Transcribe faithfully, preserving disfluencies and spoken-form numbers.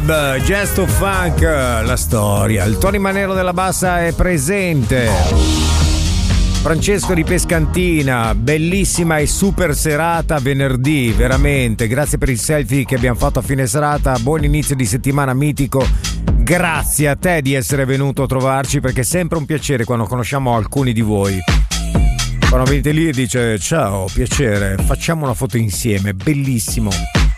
Club, Gesto Funk, la storia. Il Tony Manero della Bassa è presente. Francesco di Pescantina, bellissima e super serata venerdì, veramente. Grazie per il selfie che abbiamo fatto a fine serata. Buon inizio di settimana mitico. Grazie a te di essere venuto a trovarci, perché è sempre un piacere quando conosciamo alcuni di voi. Quando venite lì e dice ciao, piacere, facciamo una foto insieme, bellissimo.